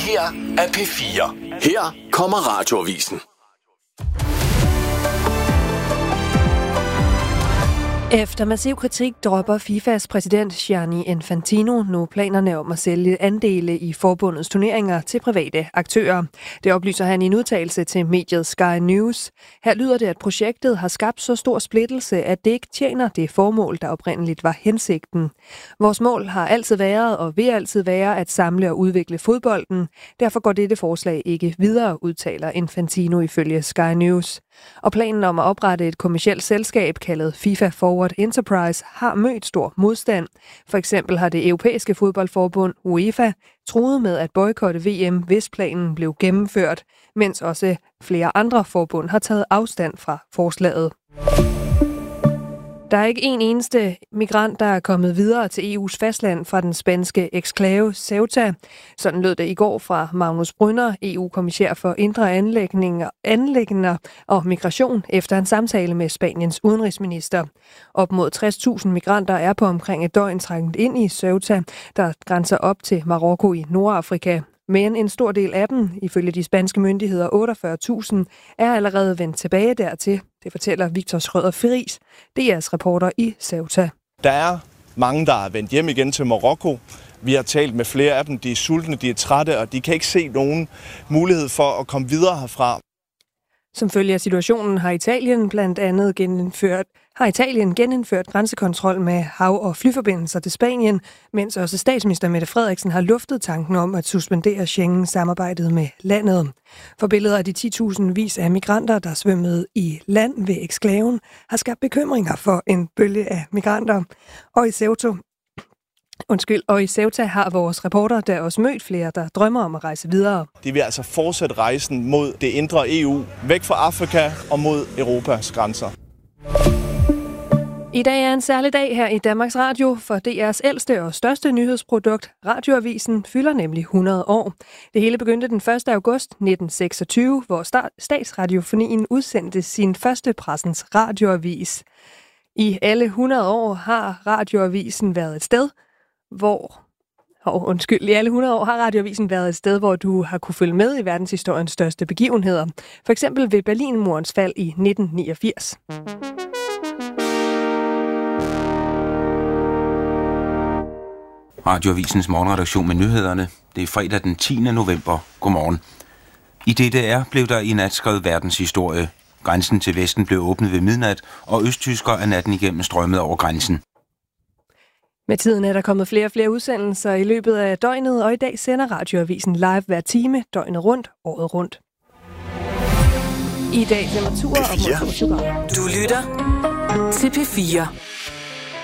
her er P4. Her kommer Radioavisen. Efter massiv kritik dropper FIFAs præsident Gianni Infantino nu planerne om at sælge andele i forbundets turneringer til private aktører. Det oplyser han i en udtalelse til mediet Sky News. Her lyder det, at projektet har skabt så stor splittelse, at det ikke tjener det formål, der oprindeligt var hensigten. Vores mål har altid været og vil altid være at samle og udvikle fodbolden. Derfor går dette forslag ikke videre, udtaler Infantino ifølge Sky News. Og planen om at oprette et kommercielt selskab kaldet FIFA Forward Enterprise har mødt stor modstand. For eksempel har det europæiske fodboldforbund UEFA truet med at boykotte VM, hvis planen blev gennemført, mens også flere andre forbund har taget afstand fra forslaget. Der er ikke en eneste migrant, der er kommet videre til EU's fastland fra den spanske eksklave Ceuta. Sådan lød det i går fra Magnus Brunner, EU-kommissær for indre anliggender og migration, efter en samtale med Spaniens udenrigsminister. Op mod 60.000 migranter er på omkring et døgn trængt ind i Ceuta, der grænser op til Marokko i Nordafrika. Men en stor del af dem, ifølge de spanske myndigheder 48.000, er allerede vendt tilbage dertil. Det fortæller Victor Schrøder Friis, DR's reporter i Ceuta. Der er mange, der er vendt hjem igen til Marokko. Vi har talt med flere af dem. De er sultne, de er trætte, og de kan ikke se nogen mulighed for at komme videre herfra. Som følge af situationen har Italien genindført grænsekontrol med hav- og flyforbindelser til Spanien, mens også statsminister Mette Frederiksen har luftet tanken om at suspendere Schengen-samarbejdet med landet. For billeder af de 10.000 vis af migranter, der svømmede i land ved eksklaven, har skabt bekymringer for en bølge af migranter. Og i Ceuta har vores reporter der også mødt flere, der drømmer om at rejse videre. De vil altså fortsætte rejsen mod det indre EU, væk fra Afrika og mod Europas grænser. I dag er en særlig dag her i Danmarks Radio, for DR's ældste og største nyhedsprodukt, Radioavisen, fylder nemlig 100 år. Det hele begyndte den 1. august 1926, hvor Statsradiofonien udsendte sin første pressens radioavis. I alle 100 år har Radioavisen været et sted, hvor du har kunne følge med i verdenshistoriens største begivenheder. For eksempel ved Berlinmurens fald i 1989. Radioavisens morgenredaktion med nyhederne. Det er fredag den 10. november. Godmorgen. I DDR blev der i nat skrevet verdenshistorie. Grænsen til Vesten blev åbnet ved midnat, og østtyskere er natten igennem strømmet over grænsen. Med tiden er der kommet flere og flere udsendelser i løbet af døgnet, og i dag sender Radioavisen live hver time, døgnet rundt, året rundt. I dag temperaturer op mod 22 grader. Du lytter til P4.